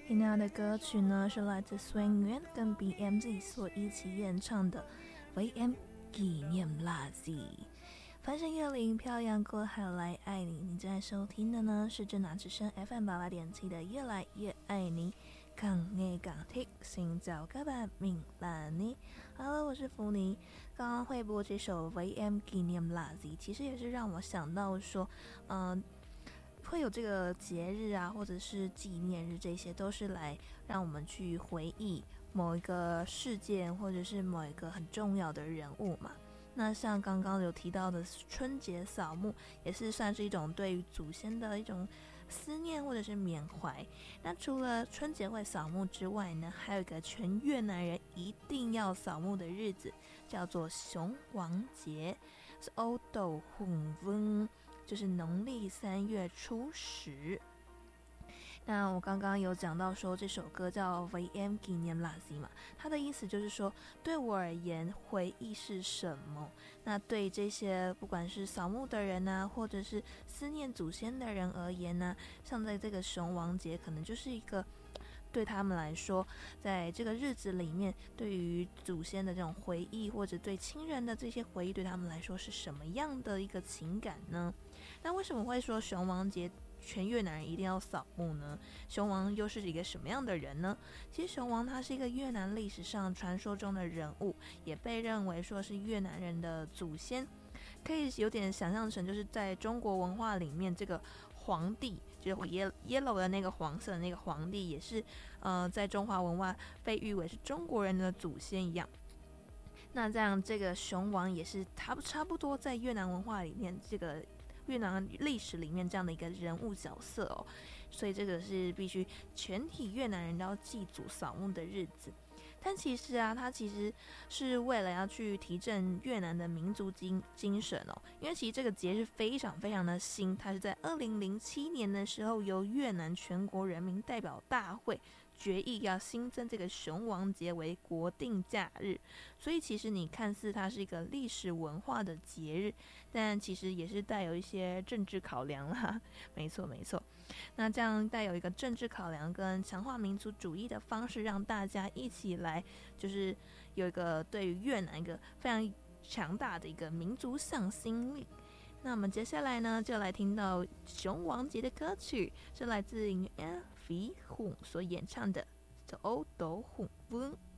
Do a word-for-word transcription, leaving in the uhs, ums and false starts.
听到的歌曲呢是来自孙颖源跟 B M Z 所一起演唱的 V M 纪念垃圾。翻山越岭，漂洋过海来爱你。你正在收听的呢是正南之声 F M 八八点七的越来越爱你。港爱港听，xin chào các bạn， mình là Ni。Hello， 我是福尼。刚刚会播这首 V M 纪念垃圾，其实也是让我想到说，嗯、呃。会有这个节日啊，或者是纪念日，这些都是来让我们去回忆某一个事件，或者是某一个很重要的人物嘛。那像刚刚有提到的春节扫墓，也是算是一种对于祖先的一种思念或者是缅怀。那除了春节会扫墓之外呢，还有一个全越南人一定要扫墓的日子，叫做雄王节，是欧斗混温。就是农历三月初十。那我刚刚有讲到说这首歌叫 V M 纪念垃圾嘛，它的意思就是说，对我而言，回忆是什么？那对这些不管是扫墓的人啊，或者是思念祖先的人而言呢、啊，像在这个雄王节，可能就是一个。对他们来说，在这个日子里面，对于祖先的这种回忆，或者对亲人的这些回忆，对他们来说是什么样的一个情感呢？那为什么会说雄王节全越南人一定要扫墓呢？雄王又是一个什么样的人呢？其实雄王他是一个越南历史上传说中的人物，也被认为说是越南人的祖先，可以有点想象成就是在中国文化里面这个皇帝，就是 yellow 的那个黄色的那个皇帝，也是呃在中华文化被誉为是中国人的祖先一样。那这样这个雄王也是差不差不多在越南文化里面，这个越南历史里面这样的一个人物角色哦，所以这个是必须全体越南人都要祭祖扫墓的日子。但其实啊，它其实是为了要去提振越南的民族精精神哦，因为其实这个节是非常非常的新，它是在二零零七年的时候由越南全国人民代表大会决议要新增这个雄王节为国定假日，所以其实你看似它是一个历史文化的节日，但其实也是带有一些政治考量啦。没错没错，那这样带有一个政治考量跟强化民族主义的方式，让大家一起来，就是有一个对于越南一个非常强大的一个民族向心力。那我们接下来呢，就来听到雄王节的歌曲，是来自于 F 虎所演唱的《走斗虎温》。